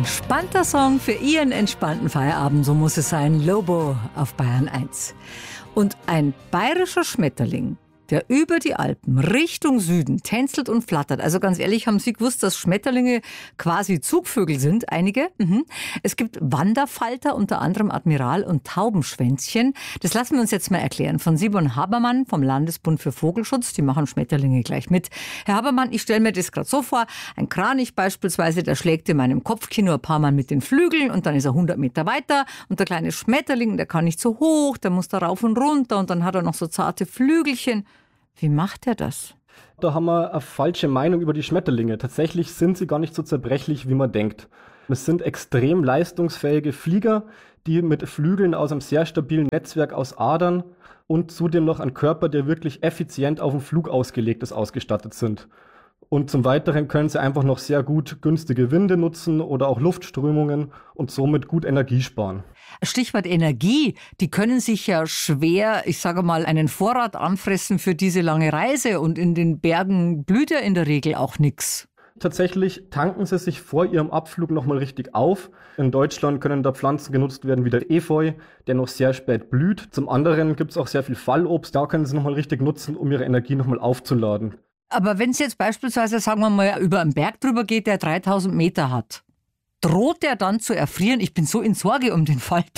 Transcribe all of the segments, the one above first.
entspannter Song für Ihren entspannten Feierabend, so muss es sein. Lobo auf Bayern 1. Und ein bayerischer Schmetterling, der über die Alpen Richtung Süden tänzelt und flattert. Also ganz ehrlich, haben Sie gewusst, dass Schmetterlinge quasi Zugvögel sind? Einige. Es gibt Wanderfalter, unter anderem Admiral und Taubenschwänzchen. Das lassen wir uns jetzt mal erklären. Von Simon Habermann vom Landesbund für Vogelschutz. Die machen Schmetterlinge gleich mit. Herr Habermann, ich stelle mir das gerade so vor. Ein Kranich beispielsweise, der schlägt in meinem Kopfkino ein paar Mal mit den Flügeln und dann ist er 100 Meter weiter. Und der kleine Schmetterling, der kann nicht so hoch, der muss da rauf und runter und dann hat er noch so zarte Flügelchen. Wie macht er das? Da haben wir eine falsche Meinung über die Schmetterlinge. Tatsächlich sind sie gar nicht so zerbrechlich, wie man denkt. Es sind extrem leistungsfähige Flieger, die mit Flügeln aus einem sehr stabilen Netzwerk aus Adern und zudem noch ein Körper, der wirklich effizient auf den Flug ausgelegt ist, ausgestattet sind. Und zum Weiteren können sie einfach noch sehr gut günstige Winde nutzen oder auch Luftströmungen und somit gut Energie sparen. Stichwort Energie, die können sich ja schwer, ich sage mal, einen Vorrat anfressen für diese lange Reise und in den Bergen blüht ja in der Regel auch nichts. Tatsächlich tanken sie sich vor ihrem Abflug nochmal richtig auf. In Deutschland können da Pflanzen genutzt werden wie der Efeu, der noch sehr spät blüht. Zum anderen gibt es auch sehr viel Fallobst, da können sie nochmal richtig nutzen, um ihre Energie nochmal aufzuladen. Aber wenn es jetzt beispielsweise, sagen wir mal, über einen Berg drüber geht, der 3000 Meter hat, droht der dann zu erfrieren? Ich bin so in Sorge um den Falter.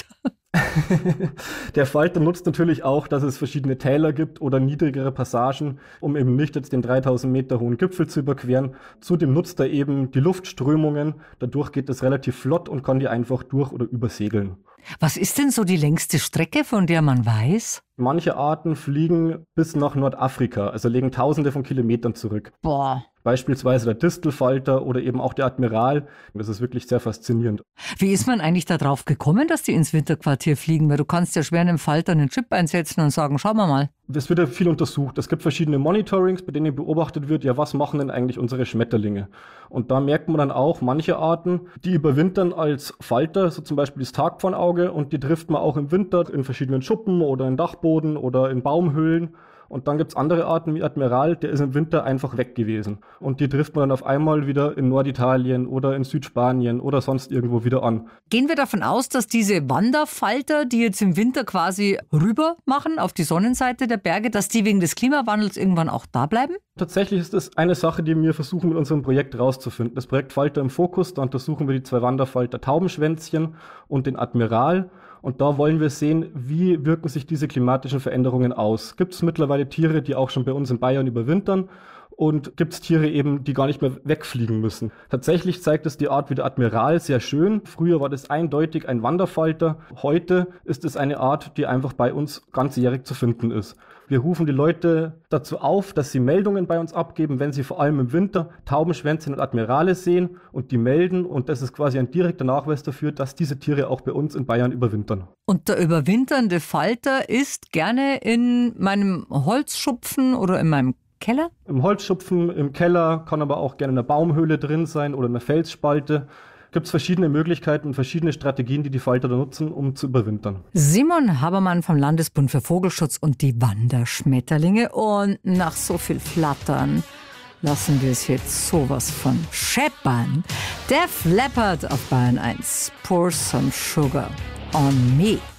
Der Falter nutzt natürlich auch, dass es verschiedene Täler gibt oder niedrigere Passagen, um eben nicht jetzt den 3000 Meter hohen Gipfel zu überqueren. Zudem nutzt er eben die Luftströmungen. Dadurch geht es relativ flott und kann die einfach durch- oder übersegeln. Was ist denn so die längste Strecke, von der man weiß? Manche Arten fliegen bis nach Nordafrika, also legen Tausende von Kilometern zurück. Boah. Beispielsweise der Distelfalter oder eben auch der Admiral. Das ist wirklich sehr faszinierend. Wie ist man eigentlich da drauf gekommen, dass die ins Winterquartier fliegen? Weil du kannst ja schwer einem Falter einen Chip einsetzen und sagen, schauen wir mal. Das wird ja viel untersucht. Es gibt verschiedene Monitorings, bei denen beobachtet wird, ja, was machen denn eigentlich unsere Schmetterlinge? Und da merkt man dann auch, manche Arten, die überwintern als Falter, so zum Beispiel das Tagpfannauge, und die trifft man auch im Winter in verschiedenen Schuppen oder in Dachboden oder in Baumhöhlen. Und dann gibt's andere Arten wie Admiral, der ist im Winter einfach weg gewesen. Und die trifft man dann auf einmal wieder in Norditalien oder in Südspanien oder sonst irgendwo wieder an. Gehen wir davon aus, dass diese Wanderfalter, die jetzt im Winter quasi rüber machen auf die Sonnenseite der Berge, dass die wegen des Klimawandels irgendwann auch da bleiben? Tatsächlich ist das eine Sache, die wir versuchen mit unserem Projekt rauszufinden. Das Projekt Falter im Fokus, da untersuchen wir die 2 Wanderfalter Taubenschwänzchen und den Admiral. Und da wollen wir sehen, wie wirken sich diese klimatischen Veränderungen aus. Gibt es mittlerweile Tiere, die auch schon bei uns in Bayern überwintern? Und gibt es Tiere eben, die gar nicht mehr wegfliegen müssen? Tatsächlich zeigt es die Art wie der Admiral sehr schön. Früher war das eindeutig ein Wanderfalter. Heute ist es eine Art, die einfach bei uns ganzjährig zu finden ist. Wir rufen die Leute dazu auf, dass sie Meldungen bei uns abgeben, wenn sie vor allem im Winter Taubenschwänzchen und Admirale sehen und die melden. Und das ist quasi ein direkter Nachweis dafür, dass diese Tiere auch bei uns in Bayern überwintern. Und der überwinternde Falter ist gerne in meinem Holzschupfen oder in meinem Keller? Im Holzschupfen, im Keller, kann aber auch gerne in einer Baumhöhle drin sein oder in einer Felsspalte. Gibt es verschiedene Möglichkeiten und verschiedene Strategien, die die Falter da nutzen, um zu überwintern. Simon Habermann vom Landesbund für Vogelschutz und die Wanderschmetterlinge. Und nach so viel Flattern lassen wir es jetzt sowas von scheppern. Def Leppard auf Bayern 1. Pour some sugar on me.